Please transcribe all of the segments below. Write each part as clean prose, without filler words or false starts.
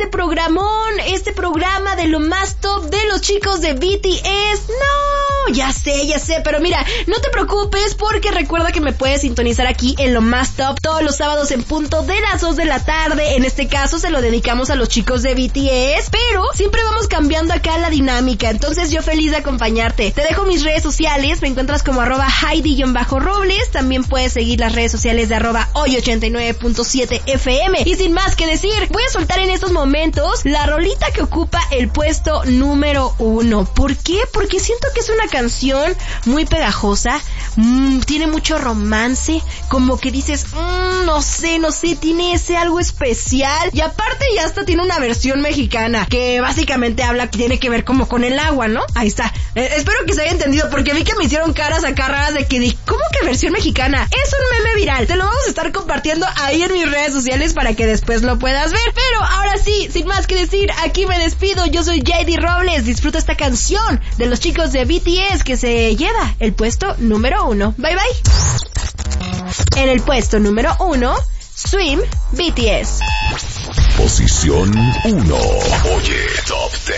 este programa de lo más top de los chicos de BTS. No, ya sé, pero mira, no te preocupes porque recuerda que me puedes sintonizar aquí en lo más top todos los sábados en punto de las 2 de la tarde. En este caso se lo dedicamos a los chicos de BTS, pero siempre vamos cambiando acá la dinámica, entonces yo feliz de acompañarte. Te dejo mis redes sociales, me encuentras como @Heidi_Robles, también puedes seguir las redes sociales de @hoy89.7 FM. Y sin más que decir, voy a soltar en estos momentos la rolita que ocupa el puesto número 1. ¿Por qué? Porque siento que es una canción muy pegajosa, tiene mucho romance, como que dices, no sé, tiene ese algo especial, y aparte ya hasta tiene una versión mexicana, que básicamente habla, que tiene que ver como con el agua, ¿no? Ahí está. Espero que se haya entendido, porque vi que me hicieron caras acá raras de que ¿cómo que versión mexicana? Es un meme viral, te lo vamos a estar compartiendo ahí en mis redes sociales para que después lo puedas ver. Pero ahora sí, sin más que decir, aquí me despido. Yo soy Heidi Robles, disfruta esta canción de los chicos de BTS que se lleva el puesto número 1. Bye bye. En el puesto número 1, Swim, BTS. Posición 1. Oye, Top 10.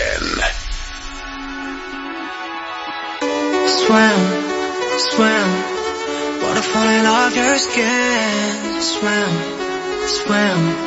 Swim, water falling off your skin. Swim.